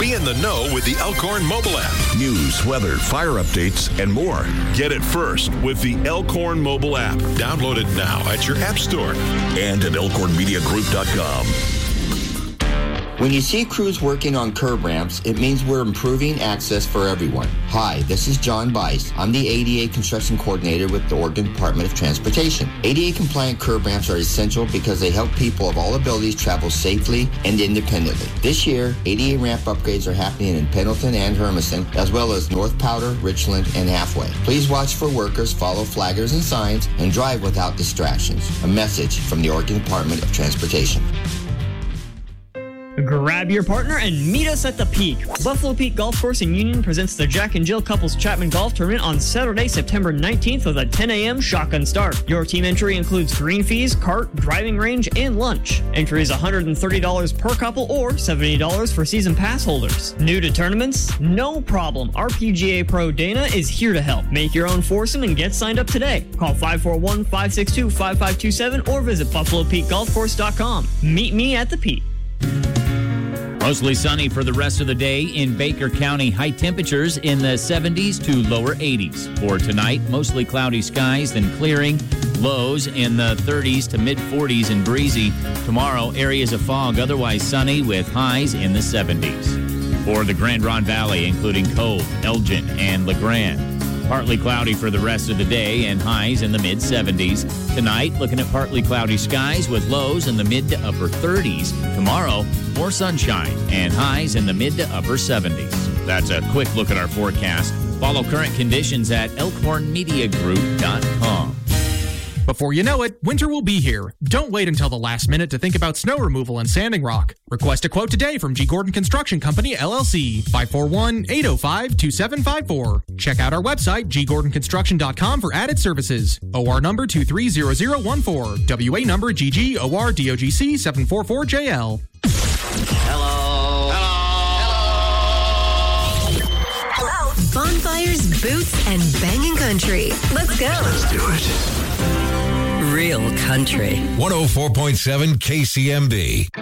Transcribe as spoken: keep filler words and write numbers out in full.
Be in the know with the Elkhorn mobile app. News, weather, fire updates, and more. Get it first with the Elkhorn mobile app. Download it now at your app store and at elkhorn media group dot com. When you see crews working on curb ramps, it means we're improving access for everyone. Hi, this is John Bice. I'm the A D A Construction Coordinator with the Oregon Department of Transportation. A D A-compliant curb ramps are essential because they help people of all abilities travel safely and independently. This year, A D A ramp upgrades are happening in Pendleton and Hermiston, as well as North Powder, Richland, and Halfway. Please watch for workers, follow flaggers and signs, and drive without distractions. A message from the Oregon Department of Transportation. Grab your partner and meet us at the Peak. Buffalo Peak Golf Course in Union presents the Jack and Jill Couples Chapman Golf Tournament on Saturday, September nineteenth with a ten a.m. shotgun start. Your team entry includes green fees, cart, driving range, and lunch. Entry is one hundred thirty dollars per couple or seventy dollars for season pass holders. New to tournaments? No problem. R P G A Pro Dana is here to help. Make your own foursome and get signed up today. Call five four one, five six two, five five two seven or visit buffalo peak golf course dot com. Meet me at the Peak. Mostly sunny for the rest of the day in Baker County. High temperatures in the seventies to lower eighties. For tonight, mostly cloudy skies, then clearing. Lows in the thirties to mid-forties and breezy. Tomorrow, areas of fog, otherwise sunny with highs in the seventies. For the Grand Ronde Valley, including Cove, Elgin, and LeGrand. Partly cloudy for the rest of the day and highs in the mid-seventies. Tonight, looking at partly cloudy skies with lows in the mid to upper thirties. Tomorrow, more sunshine and highs in the mid to upper seventies. That's a quick look at our forecast. Follow current conditions at elkhorn media group dot com. Before you know it, winter will be here. Don't wait until the last minute to think about snow removal and sanding rock. Request a quote today from G. Gordon Construction Company, L L C, five four one, eight oh five, two seven five four. Check out our website, g gordon construction dot com for added services. O R number two three zero zero one four. W A number G G O R D O G C seven four four J L. Hello. Hello. Hello. Bonfires, boots, and banging country. Let's go. Let's do it. Real country. one oh four point seven K C M B.